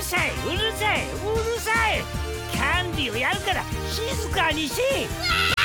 さいうるさいうるさい。キャンディーをやるから静かにし。